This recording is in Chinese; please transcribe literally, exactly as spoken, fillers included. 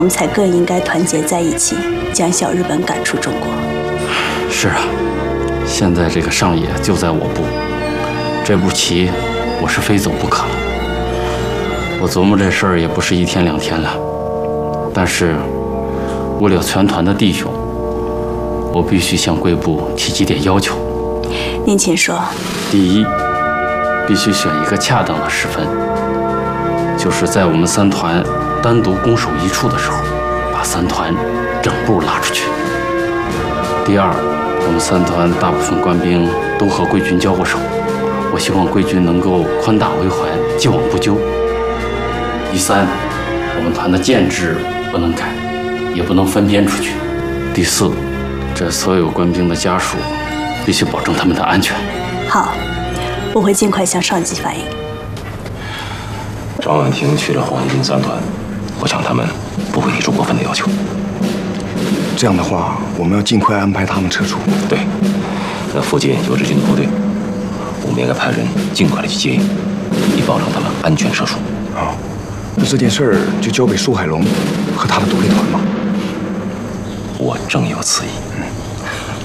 我们才更应该团结在一起，将小日本赶出中国。 是啊，现在这个上野就在我部，这步棋我是非走不可了。我琢磨这事儿也不是一天两天了，但是为了全团的弟兄，我必须向贵部提几点要求。 您请说。 第一，必须选一个恰当的时分，就是在我们三团单独攻守一处的时候，把三团整部拉出去。第二，我们三团大部分官兵都和贵军交过手，我希望贵军能够宽大为怀，既往不咎。第三，我们团的建制不能改，也不能分编出去。第四，这所有官兵的家属必须保证他们的安全。 好，我会尽快向上级反映。 张婉婷去了黄巾三团，我想他们不会提出过分的要求。 这样的话，我们要尽快安排他们撤出。 对，那附近有日军的部队，我们应该派人尽快的去接应，以保证他们安全撤出。 好，那这件事儿就交给苏海龙和他的独立团吧。 我正有此意。 嗯